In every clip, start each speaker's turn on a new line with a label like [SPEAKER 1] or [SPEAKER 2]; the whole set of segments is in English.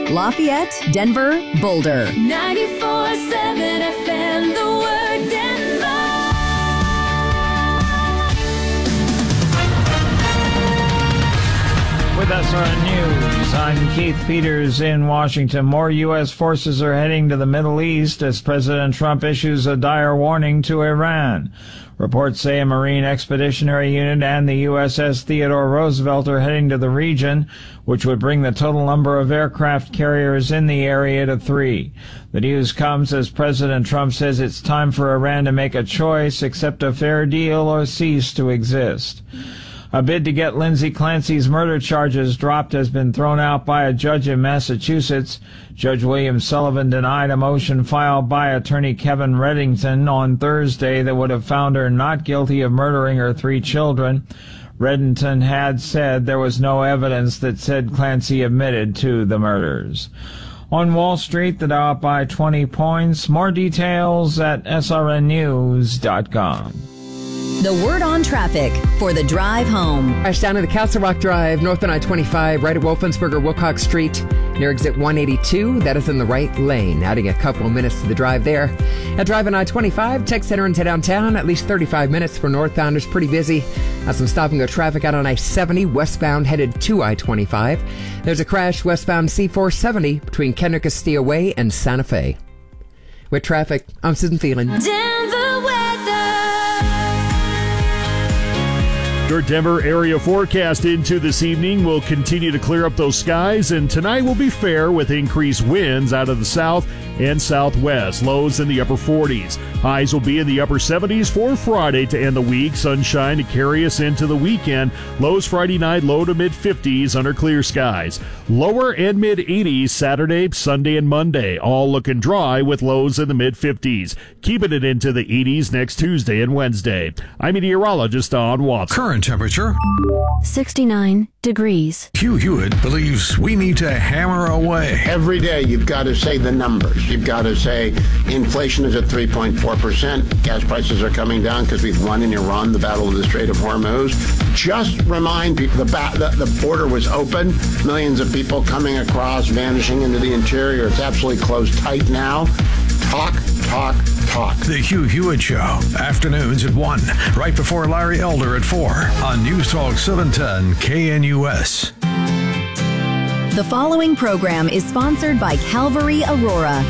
[SPEAKER 1] Lafayette, Denver, Boulder.
[SPEAKER 2] 94.7 FM, the word Denver.
[SPEAKER 3] With SRN News, I'm Keith Peters in Washington. More U.S. forces are heading to the Middle East as President Trump issues a dire warning to Iran. Reports say a Marine Expeditionary Unit and the USS Theodore Roosevelt are heading to the region, which would bring the total number of aircraft carriers in the area to 3. The news comes as President Trump says it's time for Iran to make a choice, accept a fair deal or cease to exist. A bid to get Lindsay Clancy's murder charges dropped has been thrown out by a judge in Massachusetts. Judge William Sullivan denied a motion filed by attorney Kevin Reddington on Thursday that would have found her not guilty of murdering her 3 children. Reddington had said there was no evidence that said Clancy admitted to the murders. On Wall Street, the Dow up by 20 points. More details at srnnews.com.
[SPEAKER 1] The word on traffic for the drive home.
[SPEAKER 4] Crash down to the Castle Rock Drive, north on I-25, right at Wolfensberger, Wilcox Street, near exit 182. That is in the right lane, adding a couple of minutes to the drive there. At Drive on I-25, Tech Center into downtown, at least 35 minutes for northbounders, pretty busy. Some stop-and-go traffic out on I-70, westbound headed to I-25. There's a crash westbound C-470 between Kendrick Castilla Way and Santa Fe. With traffic, I'm Susan Thielen.
[SPEAKER 2] Denver weather.
[SPEAKER 5] Your Denver area forecast into this evening will continue to clear up those skies, and tonight will be fair with increased winds out of the south and southwest. Lows in the upper 40s. Highs will be in the upper 70s for Friday to end the week. Sunshine to carry us into the weekend. Lows Friday night, low to mid-50s under clear skies. Lower and mid-80s Saturday, Sunday, and Monday. All looking dry with lows in the mid-50s. Keeping it into the 80s next Tuesday and Wednesday. I'm meteorologist Don Watson.
[SPEAKER 6] Current temperature
[SPEAKER 7] 69 degrees.
[SPEAKER 6] Hugh Hewitt believes we need to hammer away.
[SPEAKER 8] Every day you've got to say the numbers. You've got to say inflation is at 3.4%. Gas prices are coming down because we've won in Iran the battle of the Strait of Hormuz. Just remind people the border was open. Millions of people coming across, vanishing into the interior. It's absolutely closed tight now. Talk.
[SPEAKER 6] The Hugh Hewitt Show, afternoons at 1, right before Larry Elder at 4 on News Talk 710 KNUS.
[SPEAKER 1] The following program is sponsored by Calvary Aurora.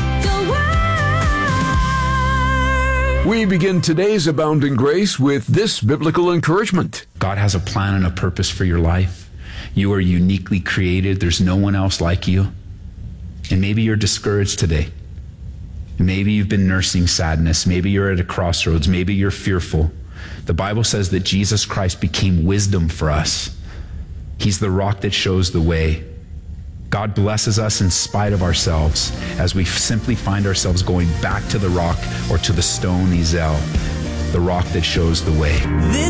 [SPEAKER 7] We begin today's Abounding Grace with this biblical encouragement.
[SPEAKER 9] God has a plan and a purpose for your life. You are uniquely created. There's no one else like you. And maybe you're discouraged today. Maybe you've been nursing sadness. Maybe you're at a crossroads. Maybe you're fearful. The Bible says that Jesus Christ became wisdom for us. He's the rock that shows the way. God blesses us in spite of ourselves as we simply find ourselves going back to the rock or to the stone Ezel, the rock that shows the way.
[SPEAKER 2] This